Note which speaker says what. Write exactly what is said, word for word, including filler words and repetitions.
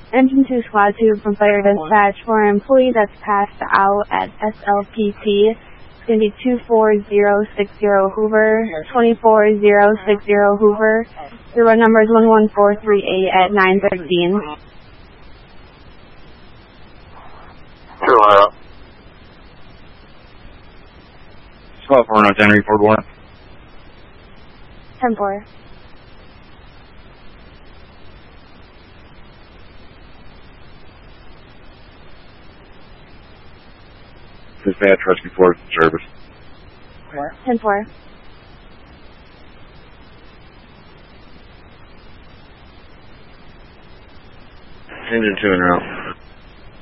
Speaker 1: Engine two Squad two from Fire Dispatch for an employee that's passed out at S L P T. It's going to be two four zero six zero Hoover, twenty-four zero six zero Hoover. Your run number is one one four three eight at nine thirteen.
Speaker 2: Sure, Ohio.
Speaker 3: twelve four oh ten, report one.
Speaker 1: ten four.
Speaker 2: Dispatch, rescue force, service.
Speaker 1: ten four.
Speaker 2: Engine two en route.